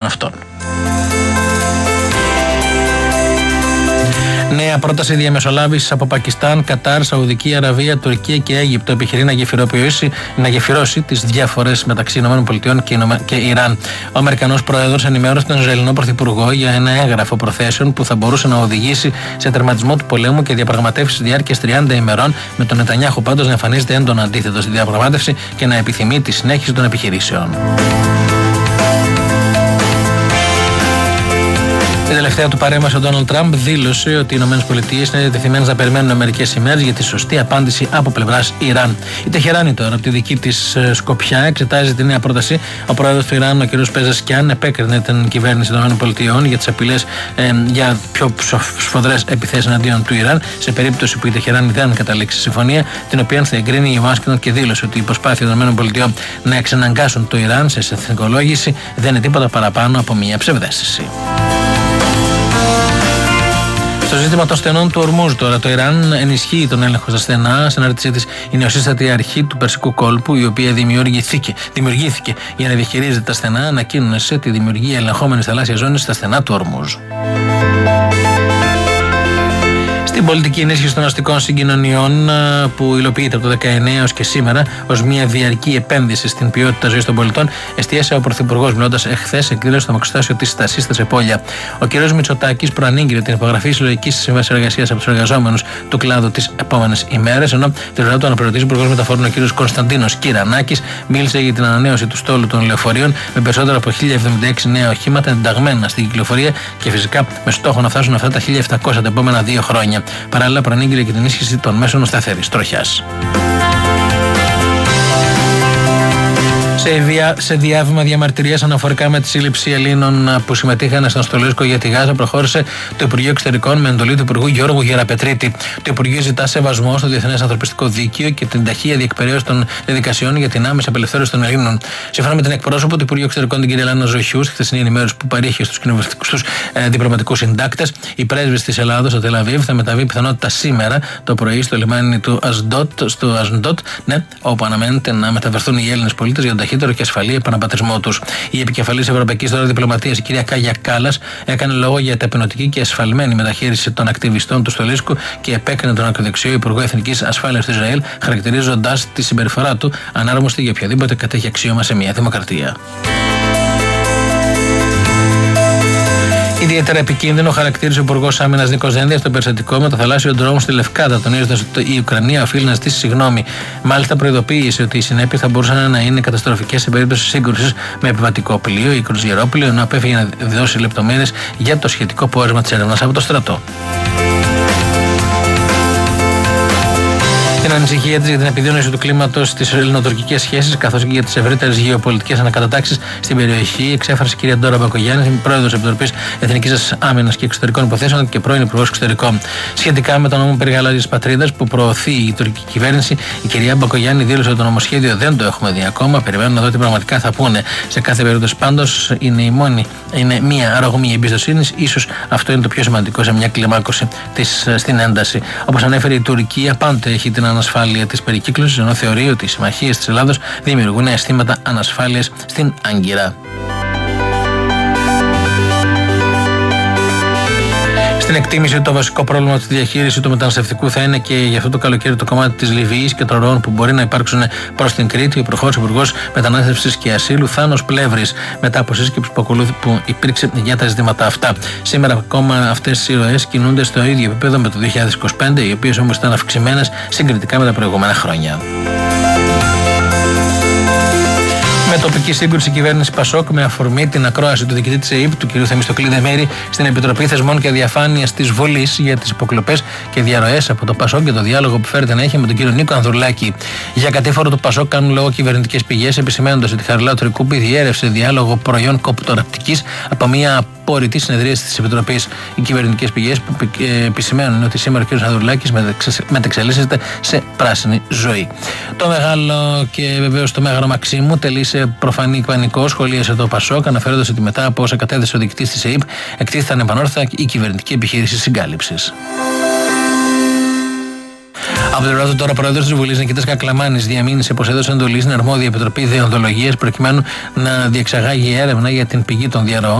αυτών. Νέα πρόταση διαμεσολάβησης από Πακιστάν, Κατάρ, Σαουδική Αραβία, Τουρκία και Αίγυπτο επιχειρεί να γεφυρώσει τις διαφορές μεταξύ ΗΠΑ και Ιράν. Ο Αμερικανός Πρόεδρος ενημέρωσε τον Ισραηλινό Πρωθυπουργό για ένα έγγραφο προθέσεων που θα μπορούσε να οδηγήσει σε τερματισμό του πολέμου και διαπραγματεύσεις διάρκειας 30 ημερών, με τον Νετανιάχου πάντως να εμφανίζεται έντονα αντίθετο στη διαπραγμάτευση και να επιθυμεί τη συνέχιση των επιχειρήσεων. Την τελευταία του παρέμβαση, ο Ντόναλντ Τραμπ δήλωσε ότι οι ΗΠΑ είναι διατεθειμένες να περιμένουν μερικές ημέρες για τη σωστή απάντηση από πλευράς Ιράν. Η Τεχεράνη τώρα, από τη δική της σκοπιά, εξετάζει τη νέα πρόταση. Ο πρόεδρος του Ιράν, ο κ. Πεζεσκιάν, επέκρινε την κυβέρνηση των ΗΠΑ για τις απειλές για πιο σφοδρές επιθέσεις εναντίον του Ιράν, σε περίπτωση που η Τεχεράνη δεν καταλήξει συμφωνία, την οποία θα εγκρίνει η Ουάσιγκτον, και δήλωσε ότι η προσπάθεια των ΗΠΑ να εξαναγκάσουν το Ιράν σε εθνικολόγηση δεν είναι τίποτα παραπάνω από μια ψευδαίσθηση. Στο ζήτημα των στενών του Ορμούζ τώρα, το Ιράν ενισχύει τον έλεγχο στα στενά. Στην ανάρτησή της, η νεοσύστατη αρχή του Περσικού κόλπου, η οποία δημιουργήθηκε για να διαχειρίζεται τα στενά, ανακοίνωσε τη δημιουργία ελεγχόμενης θαλάσσιας ζώνης στα στενά του Ορμούζ. Στην πολιτική ενίσχυση των αστικών συγκοινωνιών, που υλοποιείται από το 19 έως και σήμερα ως μια διαρκή επένδυση στην ποιότητα ζωής των πολιτών, εστίασε ο Πρωθυπουργός, μιλώντας εχθές εκδήλωση στο Μοξοστάσιο της Στασής στα Σεπόλια. Ο κ. Μητσοτάκης προανήγγειλε την υπογραφή συλλογικής σύμβασης εργασίας από τους εργαζόμενους του κλάδου τις επόμενες ημέρες, ενώ τη ρωτά του αναπληρωτής Υπουργός Μεταφορών, ο κ. Κωνσταντίνος Κυρανάκης, μίλησε για την ανανέωση του στόλου των λεωφορείων με περισσότερα από 1076 νέα οχήματα ενταγμένα στην κυκλοφορία και φυσικά με στόχο να φτάσουν αυτά τα 1700 τα επόμενα 2 χρόνια. Παράλληλα, προανήγγειλε και την ενίσχυση των μέσων σταθερής τροχιάς. Σε διάβημα διαμαρτυρίας αναφορικά με τη σύλληψη Ελλήνων που συμμετείχαν στον στολίσκο για τη Γάζα, προχώρησε το Υπουργείο Εξωτερικών με εντολή του Υπουργού Γιώργου Γεραπετρίτη. Το Υπουργείο ζητά σεβασμό στο Διεθνές Ανθρωπιστικό Δίκαιο και την ταχεία διεκπαιρέωση των διαδικασιών για την άμεση απελευθέρωση των Ελλήνων. Σύμφωνα με την εκπρόσωπο του Υπουργείου Εξωτερικών, την κυρία Λάνα Ζωχιού, στη χθεσινή ενημέρωση που παρήχε στους διπλωματικούς συντάκτες, η πρέσβης της Ελλάδος στο Τελαβίβ θα μεταβεί πιθανότητα σήμερα το πρωί στο λιμάνι του Ασντότ, όπου αναμένεται να μεταφερθούν οι Έλληνες πολίτες για τον ταχύτερο και ασφαλή επαναπατρισμό τους. Η επικεφαλής Ευρωπαϊκής τώρα Διπλωματίας, η κυρία Κάγια Κάλλας, έκανε λόγο για ταπεινωτική και ασφαλμένη μεταχείριση των ακτιβιστών του στολίσκου και επέκρινε τον ακροδεξιό Υπουργό Εθνικής Ασφάλειας του Ισραήλ, χαρακτηρίζοντας τη συμπεριφορά του ανάρμοστη για οποιαδήποτε κατέχει αξίωμα σε μια δημοκρατία. Ιδιαίτερα επικίνδυνο χαρακτήρισε ο Υπουργός Άμυνας Νίκος Δένδιας το περιστατικό με το θαλάσσιο ντρόουν στη Λευκάδα, τονίζοντας ότι η Ουκρανία οφείλει να ζητήσει συγγνώμη. Μάλιστα, προειδοποίησε ότι οι συνέπειες θα μπορούσαν να είναι καταστροφικές σε περίπτωση σύγκρουσης με επιβατικό πλοίο ή κρουζιερόπλοιο, ενώ απέφυγε να δώσει λεπτομέρειες για το σχετικό πόρισμα της έρευνας από το στρατό. Την ανησυχία της για την επιδείνωση του κλίματος στις ελληνοτουρκικές σχέσεις, καθώς και για τις ευρύτερες γεωπολιτικές ανακατατάξεις στην περιοχή, εξέφρασε η κυρία Ντόρα Μπακογιάννη, πρόεδρος της Επιτροπής Εθνικής Άμυνας και Εξωτερικών Υποθέσεων και πρώην Υπουργός Εξωτερικών. Σχετικά με το νόμο περί γαλάζιας πατρίδας που προωθεί η τουρκική κυβέρνηση, η κυρία Μπακογιάννη δήλωσε ότι το νομοσχέδιο δεν το έχουμε δει ακόμα. Περιμένουμε να δω τι πραγματικά θα πούνε. Σε κάθε περίπτωση, πάντως, είναι μια αρρωγμή εμπιστοσύνης. Ίσως αυτό είναι το πιο σημαντικό σε μια κλιμάκωση στην ένταση. Όπως ανέφερε, η Τουρκία πάντοτε έχει την ανασφάλεια της περικύκλωσης, ενώ θεωρεί ότι οι συμμαχίες της Ελλάδος δημιουργούν αισθήματα ανασφάλειας στην Άγκυρα. Στην εκτίμηση, το βασικό πρόβλημα της διαχείρισης του μεταναστευτικού θα είναι και για αυτό το καλοκαίρι το κομμάτι της Λιβύης και των ροών που μπορεί να υπάρξουν προς την Κρήτη. Ο προχώρησε ο Υπουργός Μετανάστευσης και Ασύλου Θάνος Πλεύρης μετά από σύσκεψη που υπήρξε για τα ζητήματα αυτά. Σήμερα ακόμα αυτές οι ροές κινούνται στο ίδιο επίπεδο με το 2025, οι οποίες όμως ήταν αυξημένες συγκριτικά με τα προηγούμενα χρόνια. Με τοπική σύγκρουση, η κυβέρνηση Πασόκ, με αφορμή την ακρόαση του διοικητή της ΕΥΠ, του κ. Θεμιστοκλή Δεμέρη, στην Επιτροπή Θεσμών και Διαφάνειας της Βολής για τις υποκλοπές και διαρροές από το Πασόκ και το διάλογο που φέρεται να έχει με τον κ. Νίκο Ανδρουλάκη. Για κατήφορο του Πασόκ κάνουν λόγο κυβερνητικές πηγές, επισημαίνοντας ότι η Χαριλάου Τρικούπη διέρευσε διάλογο προϊόν κοπτοραπτικής από μια απόρριτη συνεδρίαση της Επιτροπής. Οι κυβερνητικές πηγές που επισημαίνουν ότι σήμερα ο κ. Ανδρουλάκης μετεξελίσσεται σε πράσινη ζωή. Το μεγάλο και βεβαίως το Μέγαρο Μαξίμου τελείσε προφανή πανικό, σχολίασε το Πασόκ, αναφέροντας ότι μετά από όσα κατέθεσε ο διοικητής της ΕΥΠ, εκτίθηκαν επανόρθωτα η κυβερνητική επιχείρηση συγκάλυψης. Από την πλευρά του, τώρα πρόεδρος της Βουλής Νικήτας Κακλαμάνης διαμήνυσε πως έδωσε εντολή στην αρμόδια Επιτροπή Δεοντολογίας προκειμένου να διεξαγάγει έρευνα για την πηγή των διαρροών